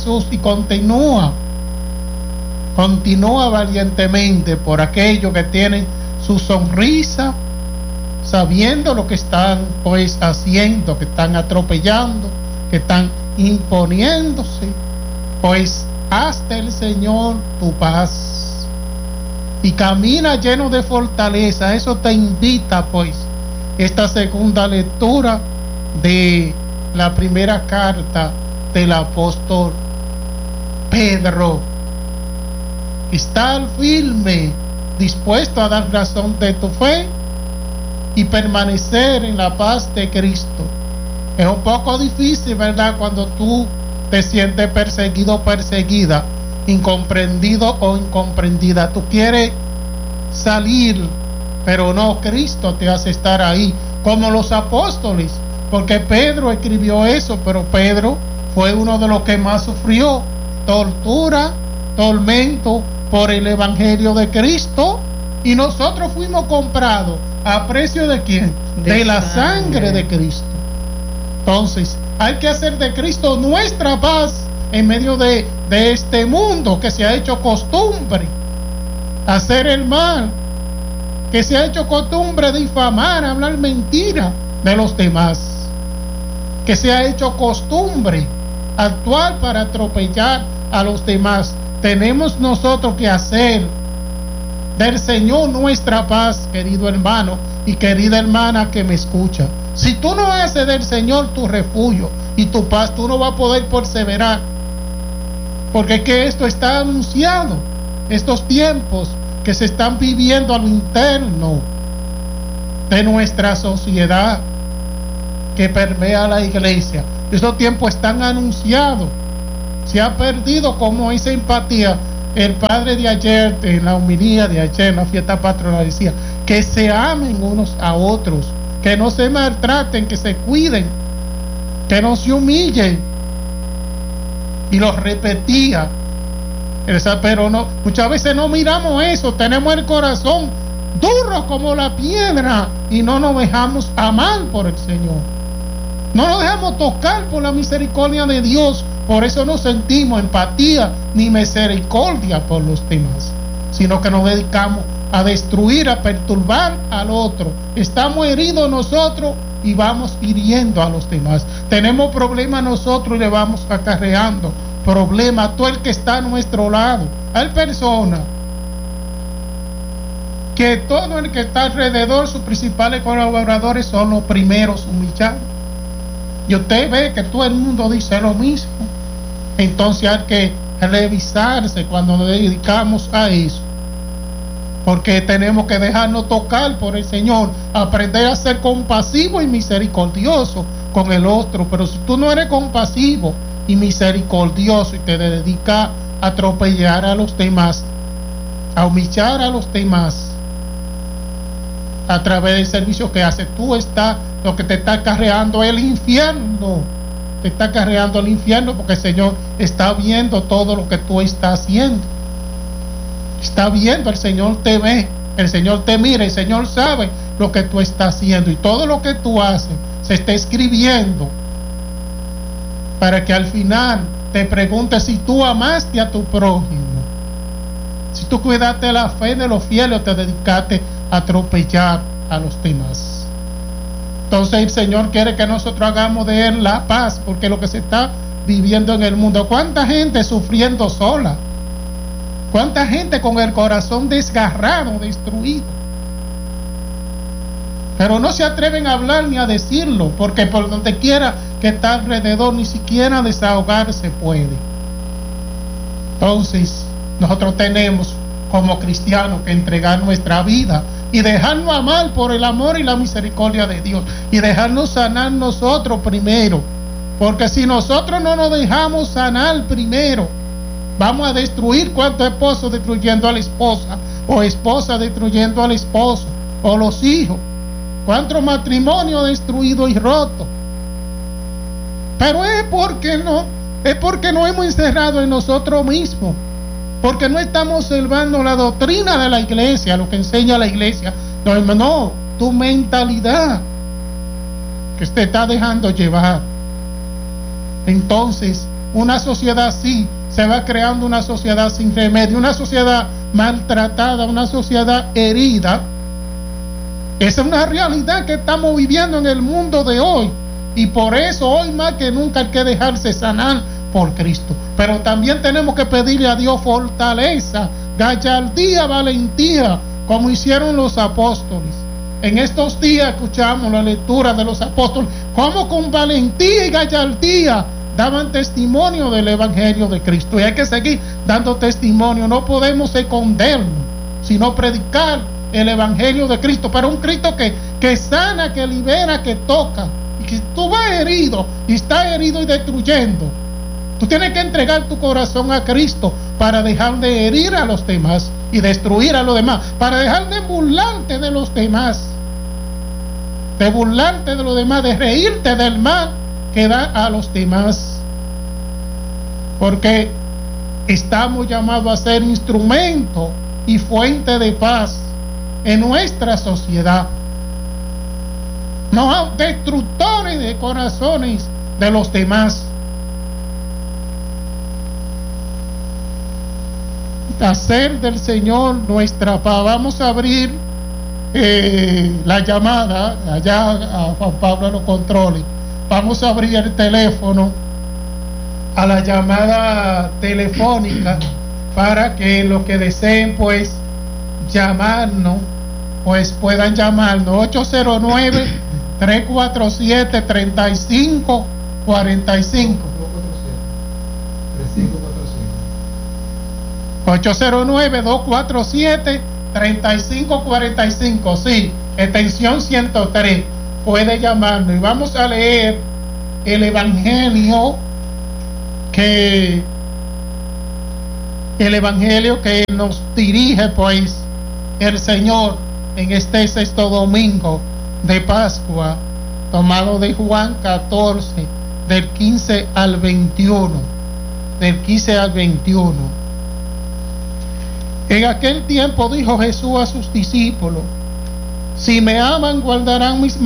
Jesús y continúa valientemente por aquellos que tienen su sonrisa, sabiendo lo que están pues haciendo, que están atropellando, que están imponiéndose. Pues hazte el Señor tu paz y camina lleno de fortaleza. Eso te invita pues esta segunda lectura de la primera carta del apóstol Pedro. Estar firme, dispuesto a dar razón de tu fe y permanecer en la paz de Cristo. Es un poco difícil, ¿verdad?, cuando tú te sientes perseguido o perseguida, incomprendido o incomprendida. Tú quieres salir, pero no, Cristo te hace estar ahí, como los apóstoles, porque Pedro escribió eso, pero Pedro fue uno de los que más sufrió tortura, tormento por el evangelio de Cristo, y nosotros fuimos comprados a precio de ¿quién? De la sangre de Cristo. Entonces hay que hacer de Cristo nuestra paz en medio de este mundo que se ha hecho costumbre hacer el mal, que se ha hecho costumbre difamar, hablar mentira de los demás, que se ha hecho costumbre actuar para atropellar a los demás. Tenemos nosotros que hacer del Señor nuestra paz, querido hermano y querida hermana que me escucha. Si tú no haces del Señor tu refugio y tu paz, tú no vas a poder perseverar, porque es que esto está anunciado, estos tiempos que se están viviendo a lo interno de nuestra sociedad que permea la iglesia. Estos tiempos están anunciados. Se ha perdido como esa empatía. El padre de ayer, en la homilía de ayer, en la fiesta patronal, decía que se amen unos a otros, que no se maltraten, que se cuiden, que no se humillen. Y lo repetía. Pero no, muchas veces no miramos eso, tenemos el corazón duro como la piedra y no nos dejamos amar por el Señor. No nos dejamos tocar por la misericordia de Dios. Por eso no sentimos empatía ni misericordia por los demás, sino que nos dedicamos a destruir, a perturbar al otro. Estamos heridos nosotros y vamos hiriendo a los demás. Tenemos problemas nosotros y le vamos acarreando problemas a todo el que está a nuestro lado. Hay personas que todo el que está alrededor, sus principales colaboradores, son los primeros humillados. Y usted ve que todo el mundo dice lo mismo. Entonces hay que revisarse cuando nos dedicamos a eso, porque tenemos que dejarnos tocar por el Señor, aprender a ser compasivo y misericordioso con el otro. Pero si tú no eres compasivo y misericordioso y te dedicas a atropellar a los demás, a humillar a los demás a través del servicio que haces, tú estás, lo que te está acarreando el infierno. Te está cargando el infierno, porque el Señor está viendo todo lo que tú estás haciendo. Está viendo, el Señor te ve, el Señor te mira, el Señor sabe lo que tú estás haciendo, y todo lo que tú haces se está escribiendo para que al final te preguntes si tú amaste a tu prójimo, si tú cuidaste la fe de los fieles o te dedicaste a atropellar a los demás. Entonces el Señor quiere que nosotros hagamos de Él la paz, porque lo que se está viviendo en el mundo, cuánta gente sufriendo sola, cuánta gente con el corazón desgarrado, destruido, pero no se atreven a hablar ni a decirlo, porque por donde quiera que está alrededor, ni siquiera desahogarse puede. Entonces nosotros tenemos como cristianos que entregar nuestra vida y dejarnos amar por el amor y la misericordia de Dios, y dejarnos sanar nosotros primero, porque si nosotros no nos dejamos sanar primero, vamos a destruir. ¿Cuántos esposos destruyendo a la esposa, o esposa destruyendo al esposo, o los hijos? ¿Cuántos matrimonios destruidos y rotos? Pero es porque no hemos encerrado en nosotros mismos, porque no estamos observando la doctrina de la iglesia, lo que enseña la iglesia. No, tu mentalidad que te está dejando llevar. Entonces una sociedad así, se va creando una sociedad sin remedio, una sociedad maltratada, una sociedad herida. Esa es una realidad que estamos viviendo en el mundo de hoy, y por eso hoy más que nunca hay que dejarse sanar por Cristo. Pero también tenemos que pedirle a Dios fortaleza, gallardía, valentía, como hicieron los apóstoles. En estos días escuchamos la lectura de los apóstoles, como con valentía y gallardía daban testimonio del Evangelio de Cristo. Y hay que seguir dando testimonio, no podemos escondernos, sino predicar el Evangelio de Cristo, para un Cristo que sana, que libera, que toca. Y que tú vas herido y estás herido y destruyendo, tú tienes que entregar tu corazón a Cristo para dejar de herir a los demás y destruir a los demás, para dejar de burlarte de los demás, de burlarte de los demás, de reírte del mal que da a los demás, porque estamos llamados a ser instrumento y fuente de paz en nuestra sociedad, no destructores de corazones de los demás. Hacer del Señor nuestra paz. Vamos a abrir la llamada allá a Juan Pablo los controles. Vamos a abrir el teléfono a la llamada telefónica para que los que deseen pues llamarnos pues puedan llamarnos. 809-347-3545. 809-247-3545. Sí, extensión 103. Puede llamarnos y vamos a leer el Evangelio que nos dirige pues el Señor en este sexto domingo de Pascua, tomado de Juan 14, del 15 al 21. Del 15 al 21. En aquel tiempo dijo Jesús a sus discípulos: si me aman, guardarán mis